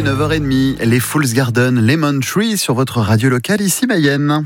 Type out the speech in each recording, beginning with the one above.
est 9h30, les Fool's Garden, Lemon Tree sur votre radio locale, ici Mayenne.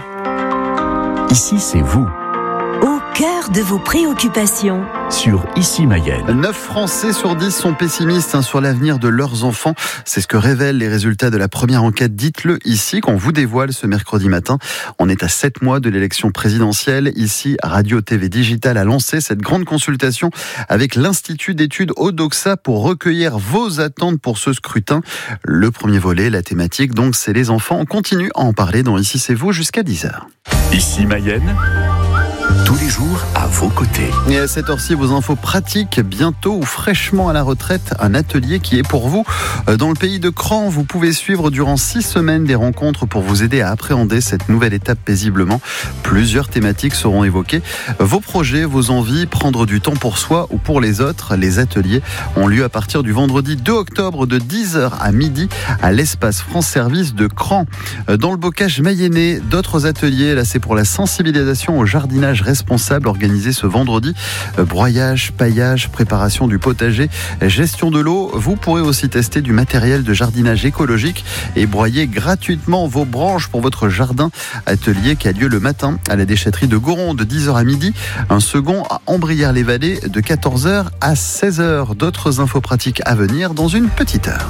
Ici, c'est vous. Au cœur de vos préoccupations. Sur Ici Mayenne. 9 Français sur 10 sont pessimistes sur l'avenir de leurs enfants. C'est ce que révèlent les résultats de la première enquête Dites-le ici qu'on vous dévoile ce mercredi matin. On est à 7 mois de l'élection présidentielle. Ici, Radio TV Digital a lancé cette grande consultation avec l'Institut d'études Odoxa pour recueillir vos attentes pour ce scrutin. Le premier volet, la thématique, donc, c'est les enfants. On continue à en parler dans Ici c'est vous jusqu'à 10h. Ici Mayenne, tous les jours à vos côtés. Et à cette heure-ci, vos infos pratiques, bientôt ou fraîchement à la retraite, un atelier qui est pour vous. Dans le pays de Cran, vous pouvez suivre durant 6 semaines des rencontres pour vous aider à appréhender cette nouvelle étape paisiblement. Plusieurs thématiques seront évoquées. Vos projets, vos envies, prendre du temps pour soi ou pour les autres. Les ateliers ont lieu à partir du vendredi 2 octobre de 10h à midi à l'espace France Service de Cran. Dans le bocage mayennais, d'autres ateliers. Là, c'est pour la sensibilisation au jardinage responsable organisé ce vendredi. Broyage, paillage, préparation du potager, gestion de l'eau. Vous pourrez aussi tester du matériel de jardinage écologique et broyer gratuitement vos branches pour votre jardin. Atelier qui a lieu le matin à la déchetterie de Goron de 10h à midi. Un second à Ambrières-les-Vallées de 14h à 16h. D'autres infos pratiques à venir dans une petite heure.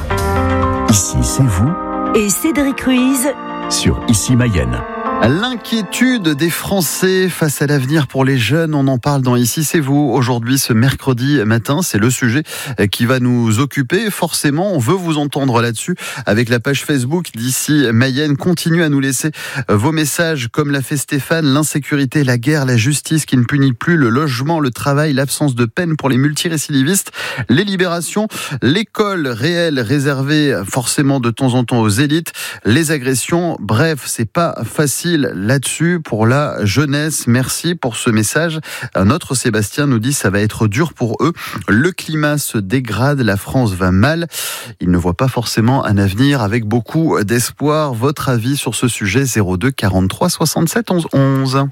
Ici, c'est vous. Et Cédric Ruiz Sur Ici Mayenne. L'inquiétude des Français face à l'avenir pour les jeunes, on en parle dans Ici c'est vous. Aujourd'hui, ce mercredi matin, c'est le sujet qui va nous occuper. Forcément, on veut vous entendre là-dessus avec la page Facebook d'Ici Mayenne. Continuez à nous laisser vos messages comme l'a fait Stéphane. L'insécurité, la guerre, la justice qui ne punit plus, le logement, le travail, l'absence de peine pour les multirécidivistes, les libérations, l'école réelle réservée forcément de temps en temps aux élites, les agressions. Bref, c'est pas facile là-dessus pour la jeunesse. Merci pour ce message. Un autre Sébastien nous dit ça va être dur pour eux. Le climat se dégrade, la France va mal. Il ne voit pas forcément un avenir avec beaucoup d'espoir. Votre avis sur ce sujet, 02 43 67 11 11.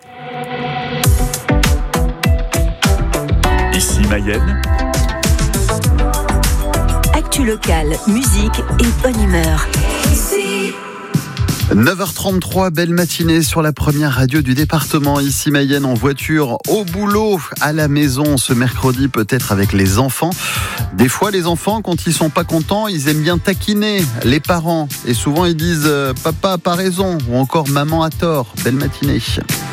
Ici Mayenne. Actu locale, musique et bonne humeur. 9h33, belle matinée sur la première radio du département. Ici Mayenne, en voiture, au boulot, à la maison, ce mercredi, peut-être avec les enfants. Des fois, les enfants, quand ils sont pas contents, ils aiment bien taquiner les parents. Et souvent, ils disent « Papa a pas raison » ou encore « Maman a tort ». Belle matinée.